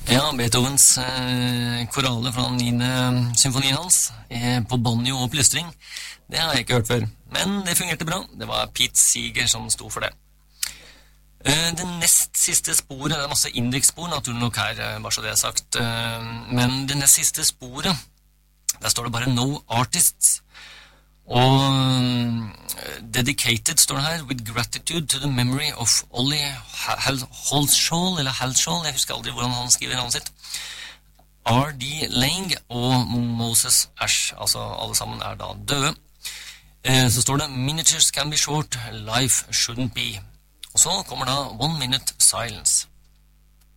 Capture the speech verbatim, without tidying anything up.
Ja, Beethovens eh, korale fra den niende symfonien hans, eh, på banjo og plystring, det har jeg ikke hørt før. Men det fungerte bra. Det var Pete Seeger som sto for det. Eh, det nest siste sporet, det er masse indeksspor, naturlig nok her, eh, bare så det er sagt. Eh, men det nest siste sporet, der står det bare No Artists. Og um, dedicated står det her, with gratitude to the memory of Ollie Halshaw, eller Halshaw, jeg husker aldri hvordan han skriver navnet sitt, R D Lang og Moses Ash, altså alle sammen er da døde. Eh, så står det, miniatures can be short, life shouldn't be. Og så kommer da One Minute Silence.